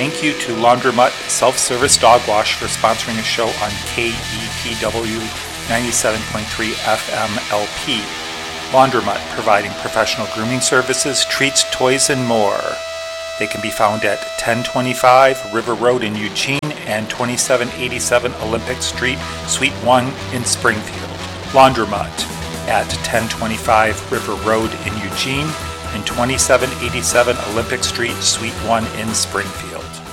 thank you to Laundromat Self-Service Dog Wash for sponsoring a show on KEPW 97.3 FM LP. Laundromat, providing professional grooming services, treats, toys, and more. They can be found at 1025 River Road in Eugene and 2787 Olympic Street, Suite 1 in Springfield. Laundromat at 1025 River Road in Eugene and 2787 Olympic Street, Suite 1 in Springfield.